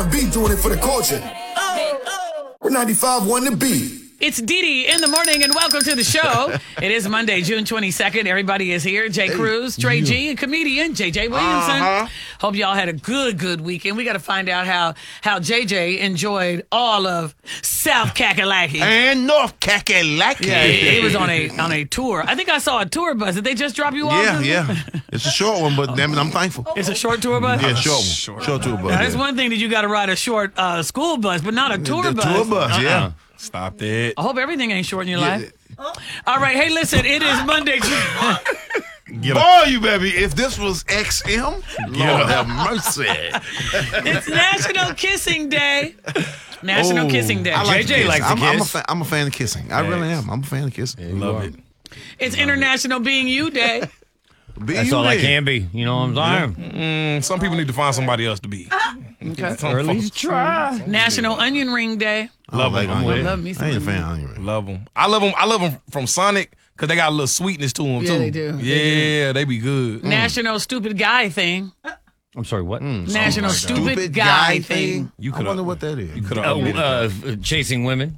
R&B, doing it for the culture. 95 won the beat. It's Dee Dee in the morning, and welcome to the show. It is Monday, June 22nd. Everybody is here. Jay Cruz, Trey G, and comedian JJ Williamson. Hope y'all had a good weekend. We got to find out how JJ enjoyed all of South Kakalaki and North Kakalaki. Yeah, he was on a tour. I think I saw a tour bus. Did they just drop you off? Yeah. It's a short one, but damn it, I'm thankful. It's a short tour bus? Yeah, short one. Short tour bus. Now, that's one thing that you got to ride a short school bus, but not a tour bus. Tour bus, yeah. Stop that. I hope everything ain't short in your life. All right, hey, listen, it is Monday. Boy, you baby, if this was XM, Lord have mercy. It's National Kissing Day. National Kissing Day. I like JJ likes to kiss. I'm a fan of kissing. I really am. I'm a fan of kissing. Love it. It's International Being You Day. That's all I can be. You know what I'm saying? Some people need to find somebody else to be. Okay. Or at least try. National Onion Ring Day. Love them. I love me some I ain't a onion. fan of onion ring. Love them. I love them from Sonic because they got a little sweetness to them, Yeah, too. they do. Yeah, they be good. National Stupid Guy Thing. I'm sorry, what? National Stupid Guy Thing. You I wonder what that is. You could have Chasing women.